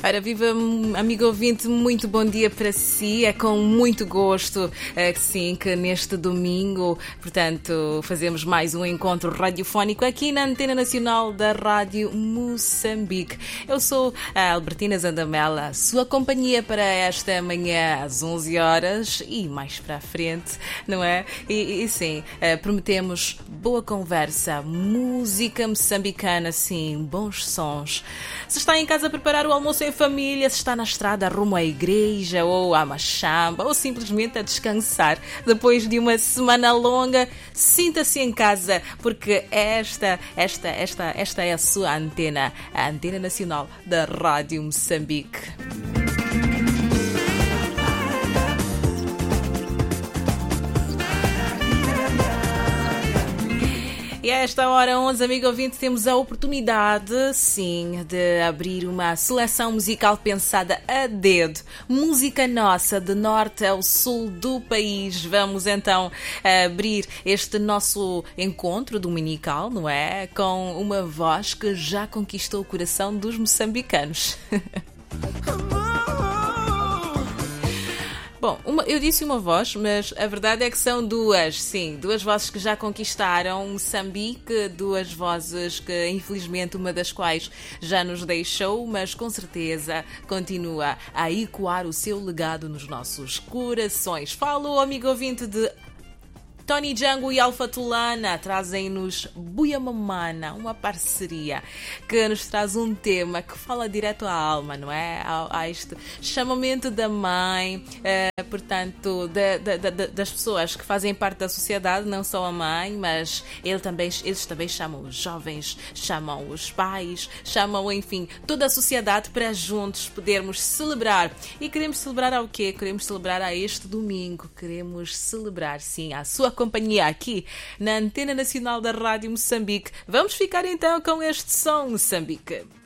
Ora, viva, amigo ouvinte, muito bom dia para si. É com muito gosto que neste domingo, portanto, fazemos mais um encontro radiofónico aqui na Antena Nacional da Rádio Moçambique. Eu sou a Albertina Zandamela, sua companhia para esta manhã às 11 horas e mais para a frente, não é? E sim, prometemos boa conversa, música moçambicana, sim, bons sons. Se está em casa a preparar o almoço em família, se está na estrada rumo à igreja ou à machamba ou simplesmente a descansar depois de uma semana longa, sinta-se em casa, porque esta é a sua antena, a Antena Nacional da Rádio Moçambique. E a esta hora, 11, amigo ouvinte, temos a oportunidade, sim, de abrir uma seleção musical pensada a dedo. Música nossa, de norte ao sul do país. Vamos então abrir este nosso encontro dominical, não é? Com uma voz que já conquistou o coração dos moçambicanos. Bom, eu disse uma voz, mas a verdade é que são duas, sim, duas vozes que já conquistaram Moçambique, duas vozes que, infelizmente, uma das quais já nos deixou, mas com certeza continua a ecoar o seu legado nos nossos corações. Falo, amigo ouvinte, de Tony Django e Alfa Tulana trazem-nos Buia Mamana, uma parceria que nos traz um tema que fala direto à alma, não é? A este chamamento da mãe, portanto, das pessoas que fazem parte da sociedade, não só a mãe, mas eles também chamam os jovens, chamam os pais, chamam, enfim, toda a sociedade para juntos podermos celebrar. E queremos celebrar ao quê? Queremos celebrar a este domingo, queremos celebrar, sim, a sua companhia aqui na Antena Nacional da Rádio Moçambique. Vamos ficar então com este som, Moçambique.